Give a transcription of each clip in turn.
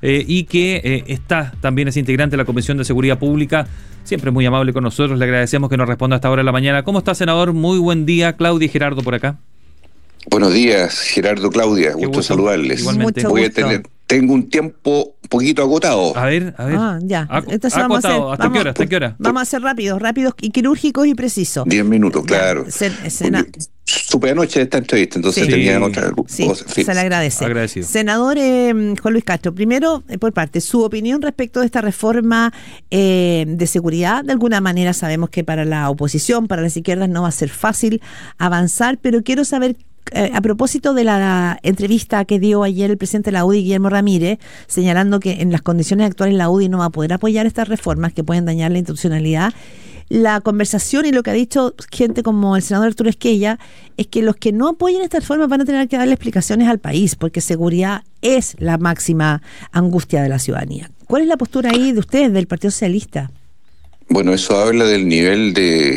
y que también es integrante de la Comisión de Seguridad Pública. Siempre muy amable con nosotros, le agradecemos que nos responda a esta hora de la mañana. ¿Cómo está, senador? Muy buen día. Claudia y Gerardo por acá. Buenos días, Gerardo, Claudia, gusto saludarles. Igualmente. Tengo un tiempo un poquito agotado. A ver. Ya. Entonces ¿Hasta qué hora? Vamos a ser rápidos y quirúrgicos y precisos. 10 minutos, claro. Supe anoche esta entrevista, entonces tenía otra cosa. Se le agradece. Agradecido. Senador Juan Luis Castro, primero, por parte, su opinión respecto de esta reforma de seguridad. De alguna manera sabemos que para la oposición, para las izquierdas, no va a ser fácil avanzar, pero quiero saber, a propósito de la entrevista que dio ayer el presidente de la UDI, Guillermo Ramírez, señalando que en las condiciones actuales la UDI no va a poder apoyar estas reformas que pueden dañar la institucionalidad, la conversación y lo que ha dicho gente como el senador Arturo Esquella es que los que no apoyen estas reformas van a tener que darle explicaciones al país, porque seguridad es la máxima angustia de la ciudadanía. ¿Cuál es la postura ahí de ustedes, del Partido Socialista? Bueno, eso habla del nivel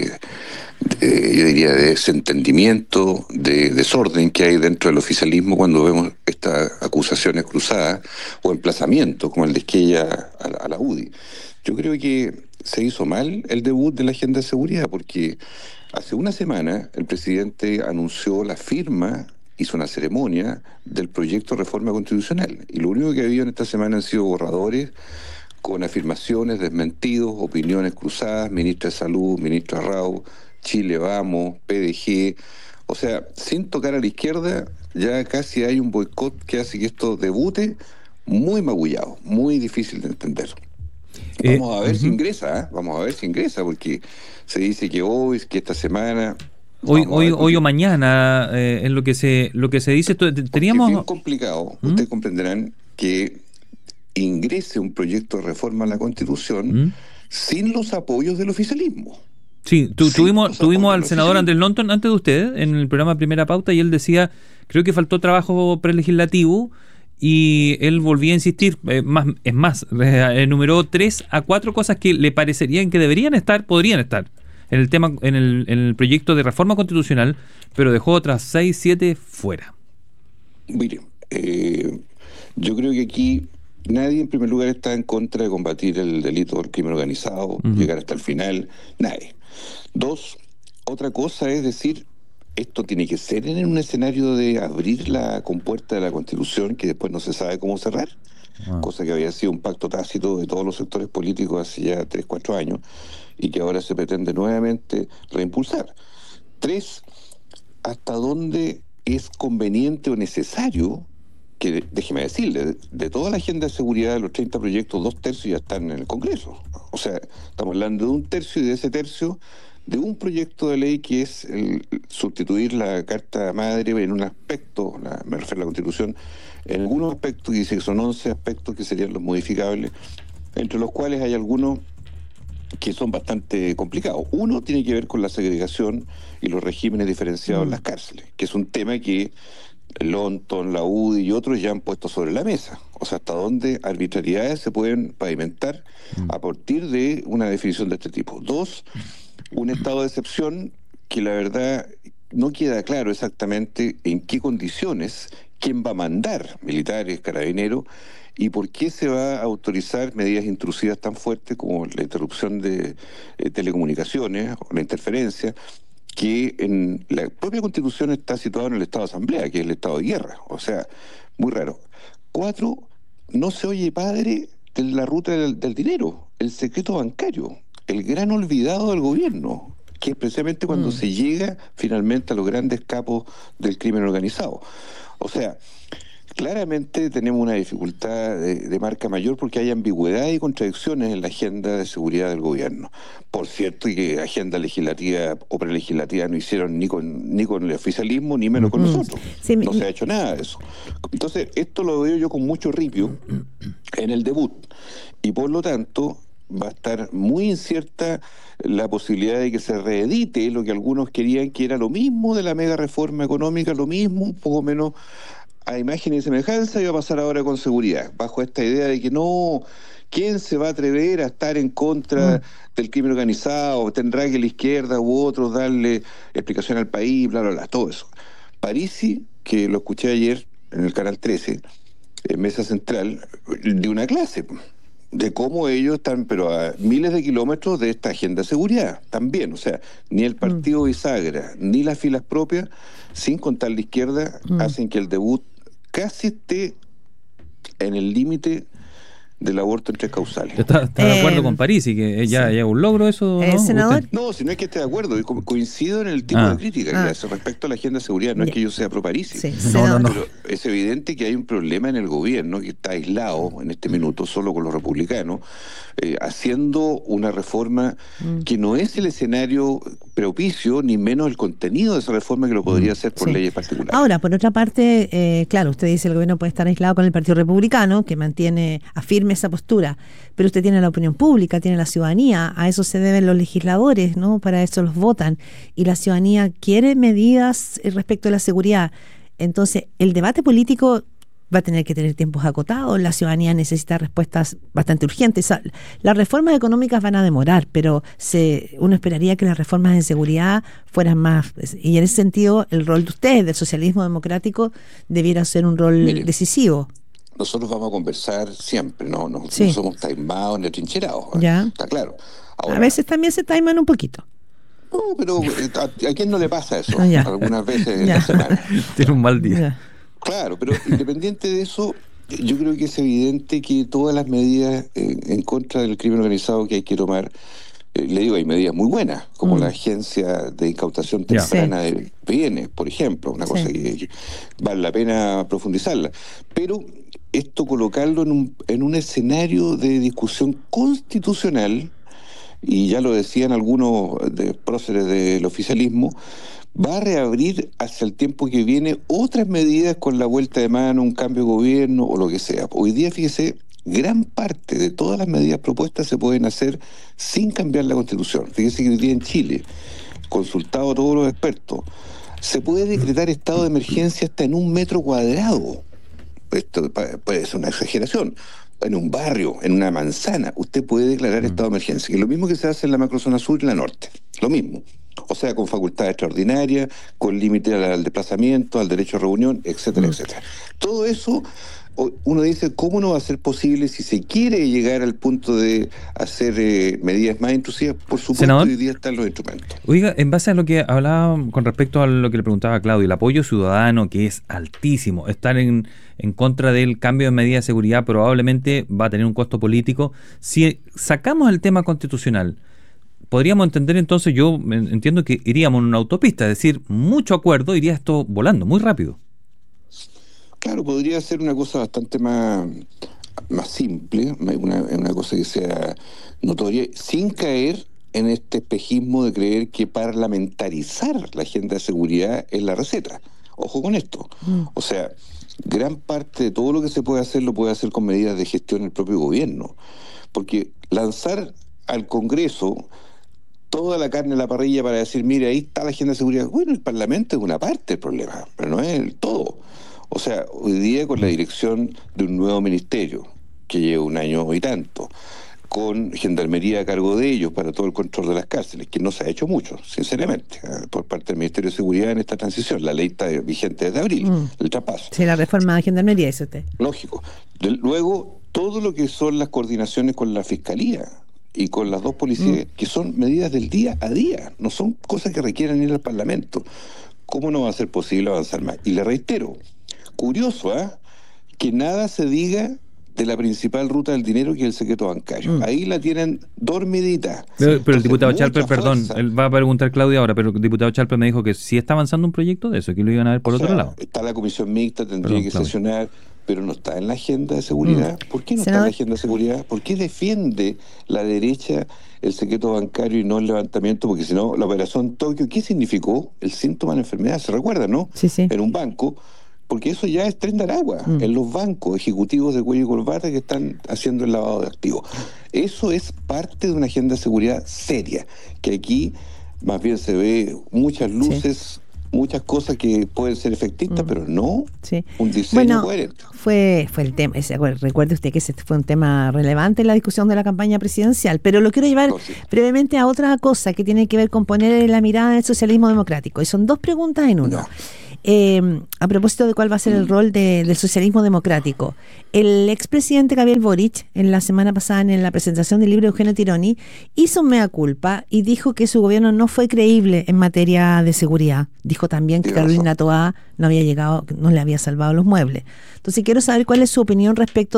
yo diría, de desentendimiento, de desorden que hay dentro del oficialismo cuando vemos estas acusaciones cruzadas o emplazamientos como el de Esquella a la UDI. Yo creo que se hizo mal el debut de la agenda de seguridad, porque hace una semana el presidente anunció la firma, hizo una ceremonia del proyecto de reforma constitucional, y lo único que ha habido en esta semana han sido borradores con afirmaciones, desmentidos, opiniones cruzadas, ministra de Salud, ministro Arrau, Chile Vamos, PDG, o sea, sin tocar a la izquierda, ya casi hay un boicot que hace que esto debute muy magullado, muy difícil de entender. Vamos a ver si ingresa, porque se dice que hoy, que esta semana... Hoy o mañana, es lo que se dice. Teníamos... Es bien complicado, ustedes comprenderán que ingrese un proyecto de reforma a la Constitución sin los apoyos del oficialismo. Sí, tuvimos al senador Andrés Lonton antes de ustedes en el programa Primera Pauta, y él decía, creo que faltó trabajo prelegislativo, y él volvía a insistir, enumeró 3 a 4 cosas que le parecerían que podrían estar en el tema, en el proyecto de reforma constitucional, pero dejó otras 6, 7 fuera. Mire, yo creo que aquí nadie en primer lugar está en contra de combatir el delito del crimen organizado, llegar hasta el final, nadie. 2, otra cosa es decir, esto tiene que ser en un escenario de abrir la compuerta de la Constitución que después no se sabe cómo cerrar, cosa que había sido un pacto tácito de todos los sectores políticos hace ya 3, 4 años y que ahora se pretende nuevamente reimpulsar. 3, ¿hasta dónde es conveniente o necesario que, déjeme decirle, de toda la agenda de seguridad de los 30 proyectos, 2/3 ya están en el Congreso? O sea, estamos hablando de 1/3 y de ese tercio de un proyecto de ley que es sustituir la Carta Madre en un aspecto, me refiero a la Constitución, en algunos aspectos, y dice que son 11 aspectos que serían los modificables, entre los cuales hay algunos que son bastante complicados. Uno tiene que ver con la segregación y los regímenes diferenciados en las cárceles, que es un tema que Lonton, la UDI y otros ya han puesto sobre la mesa. O sea, hasta dónde arbitrariedades se pueden pavimentar a partir de una definición de este tipo. 2, un estado de excepción que la verdad no queda claro exactamente en qué condiciones, quién va a mandar, militares, carabineros, y por qué se va a autorizar medidas intrusivas tan fuertes como la interrupción de telecomunicaciones o la interferencia, que en la propia Constitución está situado en el estado de asamblea, que es el estado de guerra. O sea, muy raro. 4, no se oye padre de la ruta del dinero, el secreto bancario, el gran olvidado del gobierno, que es precisamente cuando se llega finalmente a los grandes capos del crimen organizado. O sea, claramente tenemos una dificultad de marca mayor porque hay ambigüedad y contradicciones en la agenda de seguridad del gobierno. Por cierto, y que agenda legislativa o prelegislativa no hicieron ni con el oficialismo, ni menos con nosotros. Sí, no se ha hecho nada de eso. Entonces, esto lo veo yo con mucho ripio en el debut. Y por lo tanto, va a estar muy incierta la posibilidad de que se reedite lo que algunos querían que era lo mismo de la mega reforma económica, lo mismo, un poco menos a imagen y semejanza, y va a pasar ahora con seguridad, bajo esta idea de que no, ¿quién se va a atrever a estar en contra del crimen organizado? ¿Tendrá que la izquierda u otros darle explicación al país? Bla, bla, bla, todo eso. Parisi, que lo escuché ayer en el Canal 13, mesa central de una clase, de cómo ellos están, pero a miles de kilómetros de esta agenda de seguridad también. O sea, ni el partido bisagra, ni las filas propias, sin contar la izquierda, hacen que el debut casi esté en el límite del aborto en 3 causales. ¿Está de acuerdo con París y que ya es un logro eso? ¿No? Senador. No, si no es que esté de acuerdo, coincido en el tipo de crítica que hace respecto a la agenda de seguridad. No es que yo sea pro París. Sí, no. Pero es evidente que hay un problema en el gobierno que está aislado en este minuto solo con los republicanos, haciendo una reforma que no es el escenario propicio, ni menos el contenido de esa reforma que lo podría hacer por leyes particulares. Ahora, por otra parte, claro, usted dice que el gobierno puede estar aislado con el Partido Republicano, que mantiene firme esa postura, pero usted tiene la opinión pública, tiene la ciudadanía, a eso se deben los legisladores, ¿no? Para eso los votan, y la ciudadanía quiere medidas respecto a la seguridad. Entonces, el debate político va a tener que tener tiempos acotados, la ciudadanía necesita respuestas bastante urgentes. Las reformas económicas van a demorar, pero uno esperaría que las reformas de seguridad fueran más, y en ese sentido el rol de ustedes, del socialismo democrático, debiera ser un rol decisivo. Nosotros vamos a conversar siempre, no somos taimados ni atrincherados, está claro. Ahora, a veces también se taiman un poquito. No, pero ¿a quién no le pasa eso? Algunas veces en la semana. Tiene un mal día. Claro, pero independiente de eso, yo creo que es evidente que todas las medidas en contra del crimen organizado que hay que tomar, le digo, hay medidas muy buenas, como la agencia de incautación temprana de bienes, por ejemplo, una cosa que vale la pena profundizarla. Pero esto colocarlo en un escenario de discusión constitucional, y ya lo decían algunos próceres del oficialismo, va a reabrir hacia el tiempo que viene otras medidas con la vuelta de mano, un cambio de gobierno o lo que sea. Hoy día, fíjese, gran parte de todas las medidas propuestas se pueden hacer sin cambiar la Constitución. Fíjese que hoy día en Chile, consultado a todos los expertos, se puede decretar estado de emergencia hasta en 1 metro cuadrado. Esto puede ser una exageración. En un barrio, en una manzana, usted puede declarar estado de emergencia, que es lo mismo que se hace en la macrozona sur y la norte. Lo mismo. O sea, con facultades extraordinarias, con límite al desplazamiento, al derecho a reunión, etcétera, etcétera. Todo eso, uno dice, ¿cómo no va a ser posible si se quiere llegar al punto de hacer medidas más intrusivas? Por supuesto, Senador, hoy día están los instrumentos. Oiga, en base a lo que hablaba con respecto a lo que le preguntaba a Claudio, el apoyo ciudadano, que es altísimo, estar en contra del cambio de medidas de seguridad probablemente va a tener un costo político. Si sacamos el tema constitucional, podríamos entender entonces, yo entiendo que iríamos en una autopista, es decir, mucho acuerdo, iría esto volando muy rápido. Claro, podría ser una cosa bastante más simple, una cosa que sea notoria, sin caer en este espejismo de creer que parlamentarizar la agenda de seguridad es la receta. Ojo con esto. O sea, gran parte de todo lo que se puede hacer lo puede hacer con medidas de gestión del propio gobierno. Porque lanzar al Congreso toda la carne a la parrilla para decir, mire, ahí está la agenda de seguridad. Bueno, el Parlamento es una parte del problema, pero no es el todo. O sea, hoy día con la dirección de un nuevo ministerio, que lleva 1 año y tanto, con gendarmería a cargo de ellos para todo el control de las cárceles, que no se ha hecho mucho, sinceramente, por parte del Ministerio de Seguridad en esta transición. La ley está vigente desde abril, el traspaso. Sí, la reforma de gendarmería, dice usted. Lógico. Luego, todo lo que son las coordinaciones con la Fiscalía y con las 2 policías, que son medidas del día a día, no son cosas que requieran ir al Parlamento. ¿Cómo no va a ser posible avanzar más? Y le reitero, curioso, que nada se diga de la principal ruta del dinero, que es el secreto bancario. Ahí la tienen dormidita. Pero el diputado Chalper, perdón, él va a preguntar Claudia ahora, pero el diputado Chalper me dijo que sí está avanzando un proyecto de eso, que lo iban a ver por otro lado. Está la comisión mixta, tendría que sesionar, pero no está en la agenda de seguridad. ¿Por qué no está en la agenda de seguridad? ¿Por qué defiende la derecha el secreto bancario y no el levantamiento? Porque si no, la operación Tokio, ¿qué significó? El síntoma de la enfermedad, ¿se recuerda, no? Sí. En un banco. Porque eso ya es tren de Aragua, en los bancos ejecutivos de cuello y corbata que están haciendo el lavado de activos. Eso es parte de una agenda de seguridad seria, que aquí más bien se ve muchas luces, muchas cosas que pueden ser efectistas, pero no un diseño coherente. Fue el tema, recuerde usted que ese fue un tema relevante en la discusión de la campaña presidencial, pero lo quiero llevar brevemente a otra cosa que tiene que ver con poner la mirada del socialismo democrático, y son 2 preguntas en uno. a propósito de cuál va a ser el rol del socialismo democrático. El expresidente Gabriel Boric, en la semana pasada, en la presentación del libro de Eugenio Tironi, hizo un mea culpa y dijo que su gobierno no fue creíble en materia de seguridad. Dijo también que Carolina Toá no había llegado, no le había salvado los muebles. Entonces quiero saber cuál es su opinión respecto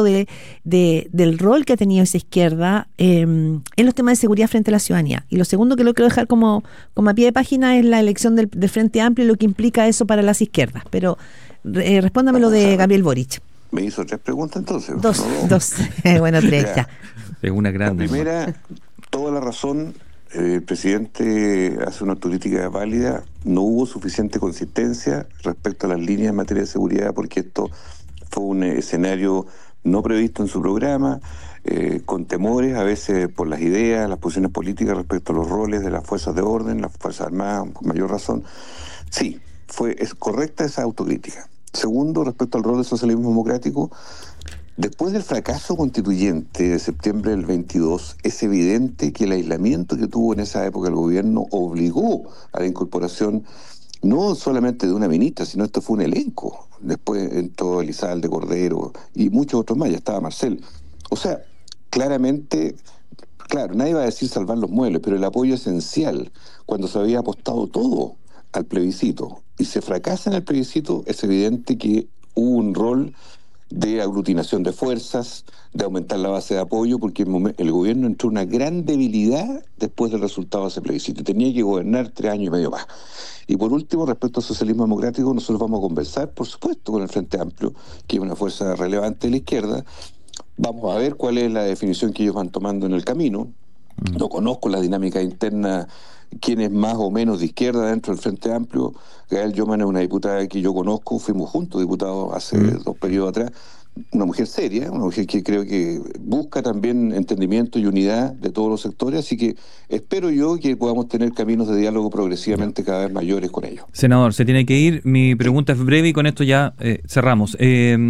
del rol que ha tenido esa izquierda en los temas de seguridad frente a la ciudadanía. Y lo segundo que lo quiero dejar como a pie de página es la elección del Frente Amplio y lo que implica eso para las izquierdas. Pero respóndamelo de Gabriel Boric. Me hizo 3 preguntas entonces. Dos. Bueno, 3 ya. Es una grande. La primera, toda la razón. El presidente hace una autocrítica válida. No hubo suficiente consistencia respecto a las líneas en materia de seguridad, porque esto fue un escenario no previsto en su programa, con temores a veces por las ideas, las posiciones políticas respecto a los roles de las fuerzas de orden, las fuerzas armadas, con mayor razón. Sí, es correcta esa autocrítica. Segundo, respecto al rol del socialismo democrático, después del fracaso constituyente de septiembre del 22, es evidente que el aislamiento que tuvo en esa época el gobierno obligó a la incorporación no solamente de una ministra, sino esto fue un elenco. Después entró Elizalde, Cordero y muchos otros más, ya estaba Marcel. O sea, claramente, claro, nadie va a decir salvar los muebles, pero el apoyo esencial, cuando se había apostado todo al plebiscito y se fracasa en el plebiscito, es evidente que hubo un rol de aglutinación de fuerzas, de aumentar la base de apoyo, porque el gobierno entró en una gran debilidad después del resultado de ese plebiscito. Tenía que gobernar 3 años y medio más. Y por último, respecto al socialismo democrático, nosotros vamos a conversar, por supuesto, con el Frente Amplio, que es una fuerza relevante de la izquierda. Vamos a ver cuál es la definición que ellos van tomando en el camino. No conozco la dinámica interna, quién es más o menos de izquierda dentro del Frente Amplio. Gael Yoman es una diputada que yo conozco, fuimos juntos diputados hace 2 periodos atrás. Una mujer seria, una mujer que creo que busca también entendimiento y unidad de todos los sectores, así que espero yo que podamos tener caminos de diálogo progresivamente cada vez mayores con ellos. Senador, se tiene que ir. Mi pregunta es breve y con esto ya cerramos.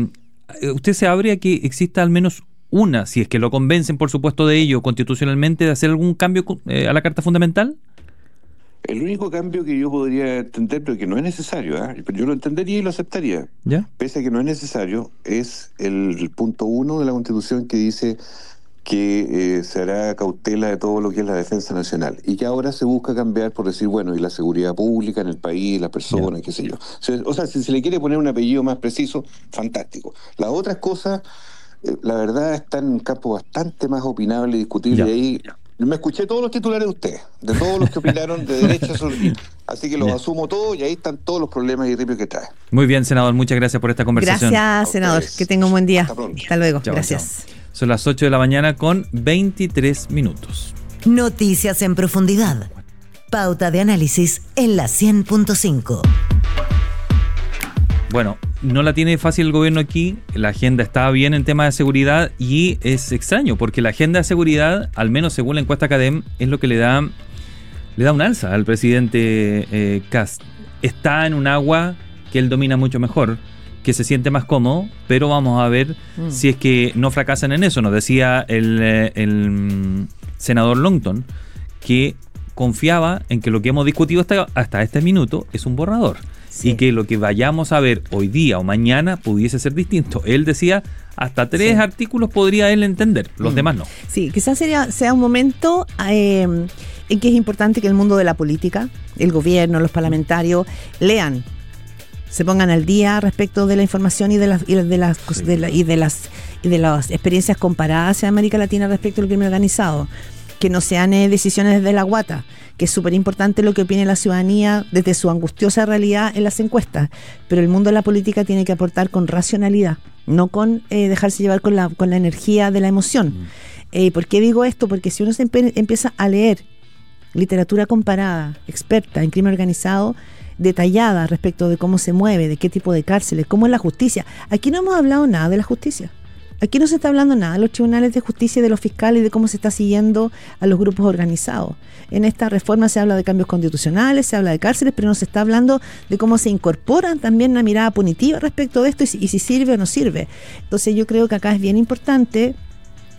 ¿Usted se abre a que exista al menos una, si es que lo convencen, por supuesto, de ello constitucionalmente, de hacer algún cambio a la Carta Fundamental? El único cambio que yo podría entender, pero que no es necesario, pero yo lo entendería y lo aceptaría, ¿ya? Pese a que no es necesario, es el punto 1 de la Constitución que dice que se hará cautela de todo lo que es la defensa nacional y que ahora se busca cambiar por decir, bueno, y la seguridad pública en el país, las personas, qué sé yo. O sea, si se le quiere poner un apellido más preciso, fantástico. Las otras cosas, la verdad, están en un campo bastante más opinable y discutible. Y ahí me escuché todos los titulares de ustedes, de todos los que opinaron de derecha a sur. Así que los asumo todos y ahí están todos los problemas y ripios que trae. Muy bien, senador, muchas gracias por esta conversación. Gracias, senador, que tenga un buen día. Hasta luego. Chao, gracias. Chao. Son las 8 de la mañana con 23 minutos. Noticias en profundidad. Pauta de análisis en la 100.5. Bueno, no la tiene fácil el gobierno aquí, la agenda está bien en tema de seguridad y es extraño porque la agenda de seguridad, al menos según la encuesta Academ, es lo que le da un alza al presidente Kast. Está en un agua que él domina mucho mejor, que se siente más cómodo, pero vamos a ver si es que no fracasan en eso. Nos decía el senador Longton que confiaba en que lo que hemos discutido hasta este minuto es un borrador. Sí. Y que lo que vayamos a ver hoy día o mañana pudiese ser distinto. Él decía, hasta 3 artículos podría él entender, los demás no. Sí, quizás sea un momento en que es importante que el mundo de la política, el gobierno, los parlamentarios, lean, se pongan al día respecto de la información y de las experiencias comparadas en América Latina respecto al crimen organizado. Que no sean decisiones desde la guata, que es súper importante lo que opine la ciudadanía desde su angustiosa realidad en las encuestas, pero el mundo de la política tiene que aportar con racionalidad, no con dejarse llevar con la energía de la emoción. ¿Por qué digo esto? Porque si uno se empieza a leer literatura comparada, experta en crimen organizado, detallada respecto de cómo se mueve, de qué tipo de cárceles, cómo es la justicia, aquí no hemos hablado nada de la justicia. Aquí no se está hablando nada de los tribunales de justicia y de los fiscales y de cómo se está siguiendo a los grupos organizados. En esta reforma se habla de cambios constitucionales, se habla de cárceles, pero no se está hablando de cómo se incorpora también una mirada punitiva respecto de esto y si sirve o no sirve. Entonces yo creo que acá es bien importante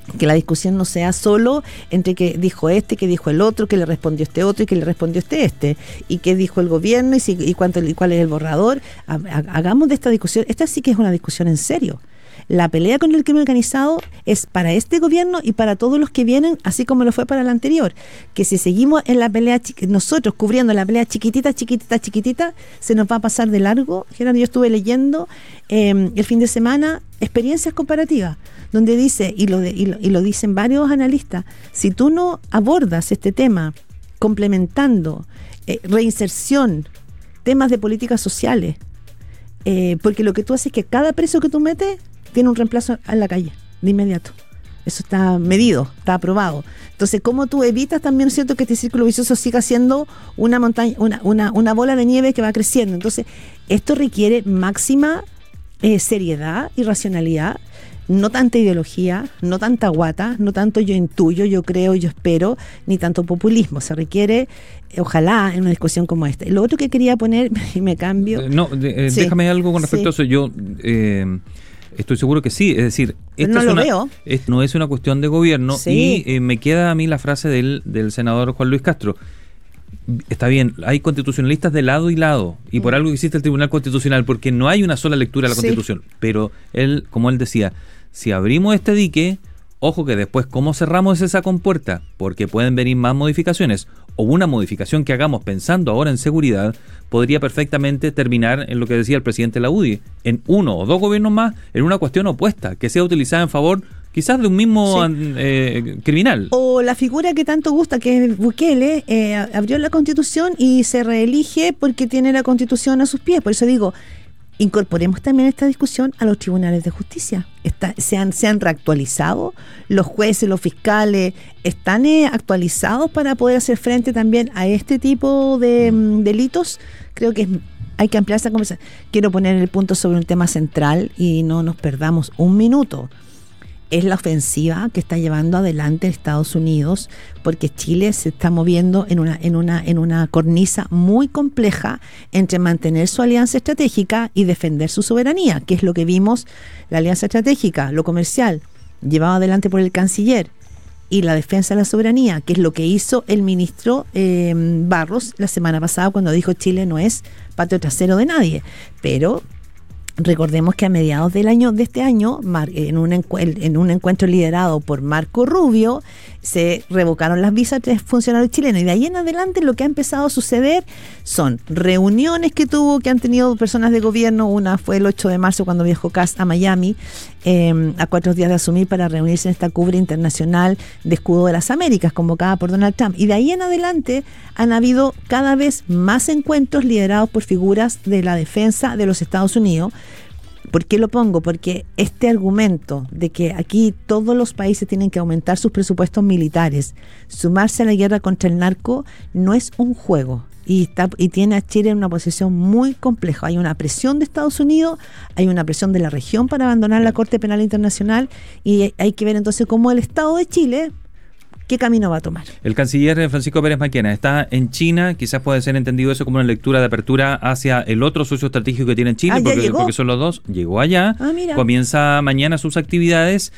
Que la discusión no sea solo entre que dijo este, que dijo el otro, que le respondió este otro y que le respondió este, y que dijo el gobierno y cuál es el borrador. Hagamos de esta discusión, esta sí que es una discusión en serio. La pelea con el crimen organizado es para este gobierno y para todos los que vienen, así como lo fue para el anterior. Que si seguimos en la pelea, nosotros cubriendo la pelea chiquitita, se nos va a pasar de largo. Gerardo, yo estuve leyendo el fin de semana experiencias comparativas, donde dice, y lo dicen varios analistas, si tú no abordas este tema complementando reinserción, temas de políticas sociales, porque lo que tú haces es que cada preso que tú metes tiene un reemplazo en la calle, de inmediato. Eso está medido, está aprobado. Entonces, ¿cómo tú evitas también, cierto, que este círculo vicioso siga siendo una montaña, una bola de nieve que va creciendo? Entonces, esto requiere máxima seriedad y racionalidad, no tanta ideología, no tanta guata, no tanto yo intuyo, yo creo, yo espero, ni tanto populismo. Se requiere, ojalá, en una discusión como esta. Lo otro que quería poner, y me cambio... Sí. Déjame algo con respecto a eso. Yo... estoy seguro que sí, es decir, no es una cuestión de gobierno, sí. Y me queda a mí la frase del senador Juan Luis Castro. Está bien, hay constitucionalistas de lado y lado, y por algo existe el Tribunal Constitucional, porque no hay una sola lectura de la Constitución, pero él, como él decía, si abrimos este dique, ojo que después cómo cerramos esa compuerta, porque pueden venir más modificaciones, o una modificación que hagamos pensando ahora en seguridad, podría perfectamente terminar en lo que decía el presidente de la UDI, en uno o dos gobiernos más, en una cuestión opuesta, que sea utilizada en favor quizás de un mismo criminal. O la figura que tanto gusta, que es Bukele, abrió la Constitución y se reelige porque tiene la Constitución a sus pies. Por eso digo, incorporemos también esta discusión a los tribunales de justicia. Se han reactualizado, los jueces, los fiscales están actualizados para poder hacer frente también a este tipo de delitos. Creo que hay que ampliar esa conversación. Quiero poner el punto sobre un tema central y no nos perdamos un minuto. Es la ofensiva que está llevando adelante Estados Unidos, porque Chile se está moviendo en una cornisa muy compleja entre mantener su alianza estratégica y defender su soberanía, que es lo que vimos, la alianza estratégica, lo comercial, llevado adelante por el canciller, y la defensa de la soberanía, que es lo que hizo el ministro Barros la semana pasada cuando dijo Chile no es patio trasero de nadie, pero... Recordemos que a mediados de este año, en un encuentro liderado por Marco Rubio, se revocaron las visas a 3 funcionarios chilenos. Y de ahí en adelante lo que ha empezado a suceder son reuniones que han tenido personas de gobierno. Una fue el 8 de marzo cuando viajó Kast a Miami, a 4 días de asumir para reunirse en esta cumbre internacional de escudo de las Américas, convocada por Donald Trump. Y de ahí en adelante han habido cada vez más encuentros liderados por figuras de la defensa de los Estados Unidos. ¿Por qué lo pongo? Porque este argumento de que aquí todos los países tienen que aumentar sus presupuestos militares, sumarse a la guerra contra el narco, no es un juego. Y tiene a Chile en una posición muy compleja. Hay una presión de Estados Unidos, hay una presión de la región para abandonar la Corte Penal Internacional, y hay que ver entonces cómo el Estado de Chile... ¿qué camino va a tomar? El canciller Francisco Pérez Maquena está en China, quizás puede ser entendido eso como una lectura de apertura hacia el otro socio estratégico que tiene en Chile, porque son los dos. Llegó allá, comienza mañana sus actividades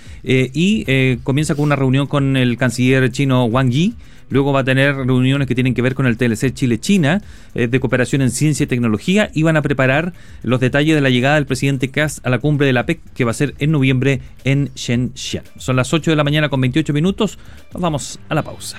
y comienza con una reunión con el canciller chino Wang Yi. Luego va a tener reuniones que tienen que ver con el TLC Chile-China, de cooperación en ciencia y tecnología, y van a preparar los detalles de la llegada del presidente Kast a la cumbre de la PEC, que va a ser en noviembre en Shenzhen. Son las 8 de la mañana con 28 minutos. Nos vamos a la pausa.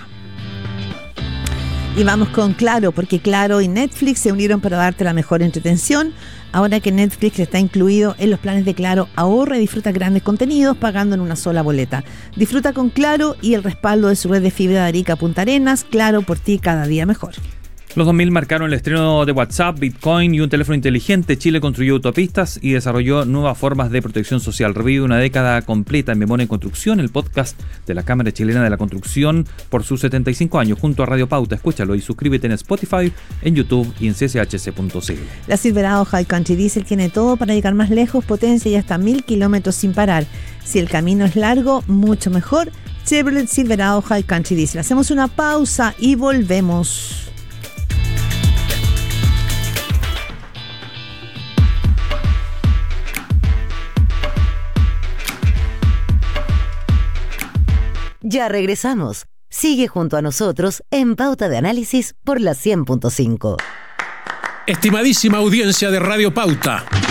Y vamos con Claro, porque Claro y Netflix se unieron para darte la mejor entretención. Ahora que Netflix está incluido en los planes de Claro, ahorra y disfruta grandes contenidos pagando en una sola boleta. Disfruta con Claro y el respaldo de su red de fibra de Arica a Punta Arenas. Claro, por ti cada día mejor. Los 2000 marcaron el estreno de WhatsApp, Bitcoin y un teléfono inteligente. Chile construyó autopistas y desarrolló nuevas formas de protección social. Revive una década completa en Memoria en Construcción, el podcast de la Cámara Chilena de la Construcción por sus 75 años, junto a Radio Pauta. Escúchalo y suscríbete en Spotify, en YouTube y en cchc.cl. La Silverado High Country Diesel tiene todo para llegar más lejos, potencia y hasta 1000 kilómetros sin parar. Si el camino es largo, mucho mejor. Chevrolet Silverado High Country Diesel. Hacemos una pausa y volvemos. Ya regresamos. Sigue junto a nosotros en Pauta de Análisis por la 100.5. Estimadísima audiencia de Radio Pauta,